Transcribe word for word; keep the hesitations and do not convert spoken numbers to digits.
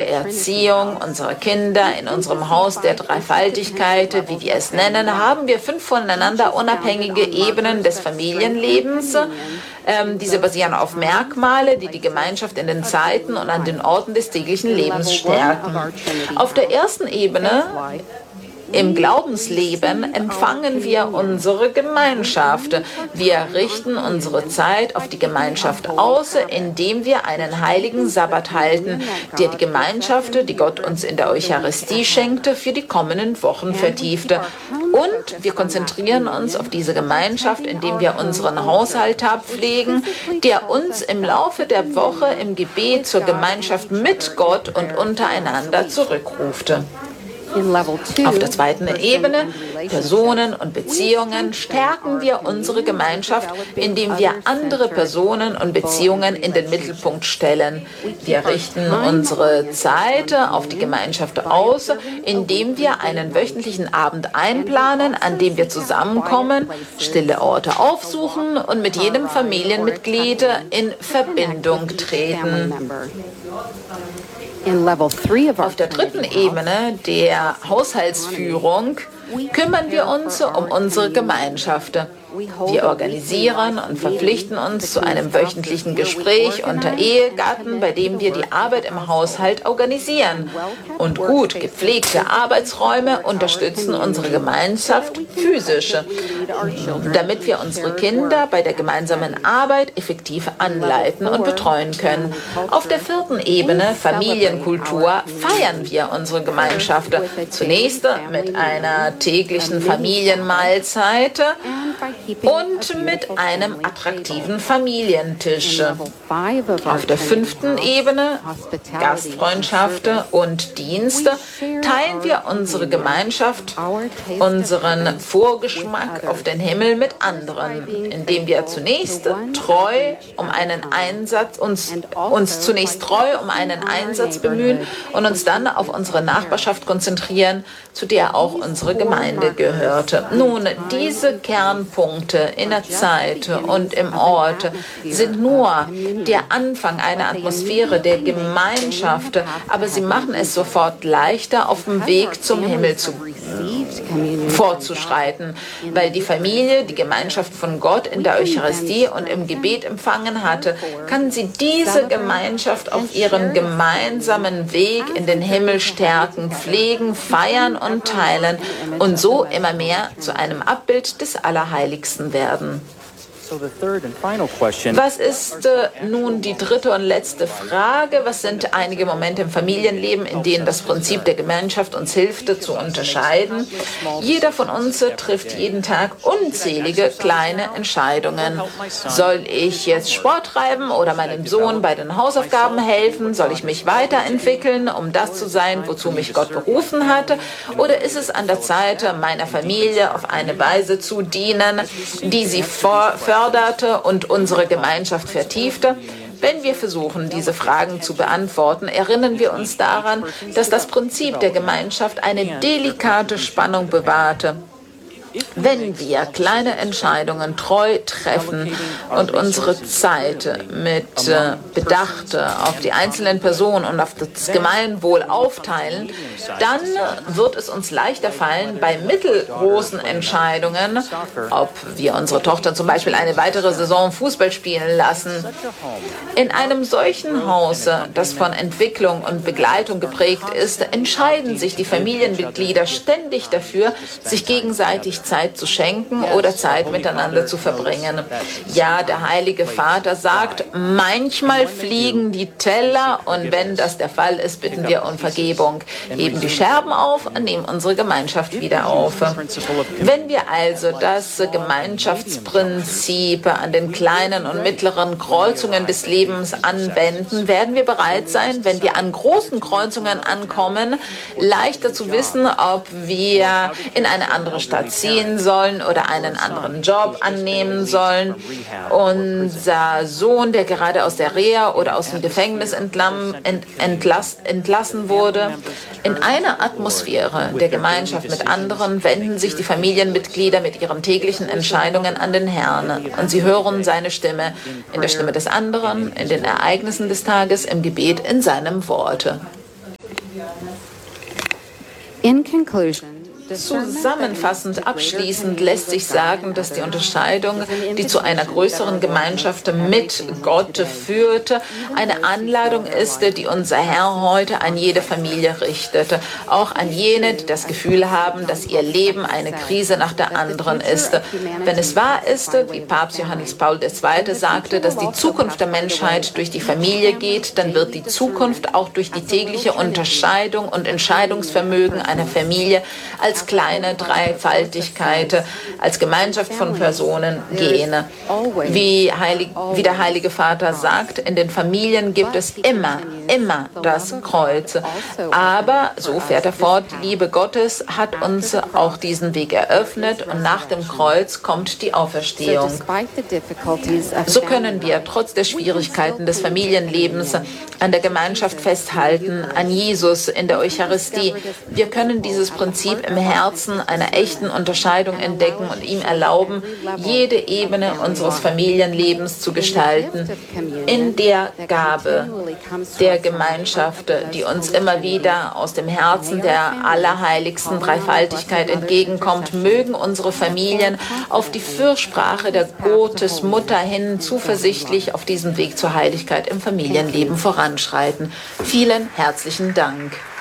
der Erziehung unserer Kinder in unserem Haus der Dreifaltigkeit, wie wir es nennen, haben wir fünf voneinander unabhängige Ebenen des Familienlebens. Ähm, diese basieren auf Merkmale, die die Gemeinschaft in den Zeiten und an den Orten des täglichen Lebens stärken. Auf der ersten Ebene, im Glaubensleben, empfangen wir unsere Gemeinschaft. Wir richten unsere Zeit auf die Gemeinschaft aus, indem wir einen heiligen Sabbat halten, der die Gemeinschaft, die Gott uns in der Eucharistie schenkte, für die kommenden Wochen vertiefte. Und wir konzentrieren uns auf diese Gemeinschaft, indem wir unseren Haushalter pflegen, der uns im Laufe der Woche im Gebet zur Gemeinschaft mit Gott und untereinander zurückruft. Auf der zweiten Ebene, Personen und Beziehungen, stärken wir unsere Gemeinschaft, indem wir andere Personen und Beziehungen in den Mittelpunkt stellen. Wir richten unsere Zeit auf die Gemeinschaft aus, indem wir einen wöchentlichen Abend einplanen, an dem wir zusammenkommen, stille Orte aufsuchen und mit jedem Familienmitglied in Verbindung treten. Auf der dritten Ebene, der Haushaltsführung, kümmern wir uns um unsere Gemeinschaft. Wir organisieren und verpflichten uns zu einem wöchentlichen Gespräch unter Ehegatten, bei dem wir die Arbeit im Haushalt organisieren. Und gut gepflegte Arbeitsräume unterstützen unsere Gemeinschaft physisch, damit wir unsere Kinder bei der gemeinsamen Arbeit effektiv anleiten und betreuen können. Auf der vierten Ebene, Familienkultur, feiern wir unsere Gemeinschaft. Zunächst mit einer täglichen Familienmahlzeit und mit einem attraktiven Familientisch. Auf der fünften Ebene, Gastfreundschaft und Dienst, teilen wir unsere Gemeinschaft, unseren Vorgeschmack auf den Himmel mit anderen, indem wir zunächst treu um einen Einsatz, uns, uns zunächst treu um einen Einsatz bemühen und uns dann auf unsere Nachbarschaft konzentrieren, zu der auch unsere Gemeinde gehörte. Nun, diese Kernpunkte in der Zeit und im Ort sind nur der Anfang einer Atmosphäre der Gemeinschaft, aber sie machen es sofort leichter, auf dem Weg zum Himmel zu fortzuschreiten, weil die Familie die Gemeinschaft von Gott in der Eucharistie und im Gebet empfangen hatte, kann sie diese Gemeinschaft auf ihrem gemeinsamen Weg in den Himmel stärken, pflegen, feiern und teilen und so immer mehr zu einem Abbild des Allerheiligsten werden. Was ist äh, nun die dritte und letzte Frage? Was sind einige Momente im Familienleben, in denen das Prinzip der Gemeinschaft uns hilft, zu unterscheiden? Jeder von uns äh, trifft jeden Tag unzählige kleine Entscheidungen. Soll ich jetzt Sport treiben oder meinem Sohn bei den Hausaufgaben helfen? Soll ich mich weiterentwickeln, um das zu sein, wozu mich Gott berufen hatte? Oder ist es an der Zeit, meiner Familie auf eine Weise zu dienen, die sie vor förderte und unsere Gemeinschaft vertiefte? Wenn wir versuchen, diese Fragen zu beantworten, erinnern wir uns daran, dass das Prinzip der Gemeinschaft eine delikate Spannung bewahrte. Wenn wir kleine Entscheidungen treu treffen und unsere Zeit mit äh, Bedacht auf die einzelnen Personen und auf das Gemeinwohl aufteilen, dann wird es uns leichter fallen, bei mittelgroßen Entscheidungen, ob wir unsere Tochter zum Beispiel eine weitere Saison Fußball spielen lassen. In einem solchen Haus, das von Entwicklung und Begleitung geprägt ist, entscheiden sich die Familienmitglieder ständig dafür, sich gegenseitig Zeit zu schenken oder Zeit miteinander zu verbringen. Ja, der Heilige Vater sagt, manchmal fliegen die Teller und wenn das der Fall ist, bitten wir um Vergebung, heben die Scherben auf und nehmen unsere Gemeinschaft wieder auf. Wenn wir also das Gemeinschaftsprinzip an den kleinen und mittleren Kreuzungen des Lebens anwenden, werden wir bereit sein, wenn wir an großen Kreuzungen ankommen, leichter zu wissen, ob wir in eine andere Stadt ziehen sollen oder einen anderen Job annehmen sollen. Unser Sohn, der gerade aus der Reha oder aus dem Gefängnis entlamm, ent, entlass, entlassen wurde. In einer Atmosphäre der Gemeinschaft mit anderen wenden sich die Familienmitglieder mit ihren täglichen Entscheidungen an den Herrn und sie hören seine Stimme in der Stimme des anderen, in den Ereignissen des Tages, im Gebet, in seinem Worte. In conclusion, Zusammenfassend, abschließend lässt sich sagen, dass die Unterscheidung, die zu einer größeren Gemeinschaft mit Gott führte, eine Anladung ist, die unser Herr heute an jede Familie richtet. Auch an jene, die das Gefühl haben, dass ihr Leben eine Krise nach der anderen ist. Wenn es wahr ist, wie Papst Johannes Paul der Zweite sagte, dass die Zukunft der Menschheit durch die Familie geht, dann wird die Zukunft auch durch die tägliche Unterscheidung und Entscheidungsvermögen einer Familie als kleine Dreifaltigkeit, als Gemeinschaft von Personen gehen. Wie, heilig, wie der Heilige Vater sagt, in den Familien gibt es immer, immer das Kreuz. Aber, so fährt er fort, die Liebe Gottes hat uns auch diesen Weg eröffnet und nach dem Kreuz kommt die Auferstehung. So können wir trotz der Schwierigkeiten des Familienlebens an der Gemeinschaft festhalten, an Jesus in der Eucharistie. Wir können dieses Prinzip im Herzen einer echten Unterscheidung entdecken und ihm erlauben, jede Ebene unseres Familienlebens zu gestalten, in der Gabe der Gemeinschaft, die uns immer wieder aus dem Herzen der allerheiligsten Dreifaltigkeit entgegenkommt. Mögen unsere Familien auf die Fürsprache der Gottesmutter hin zuversichtlich auf diesem Weg zur Heiligkeit im Familienleben voranschreiten. Vielen herzlichen Dank.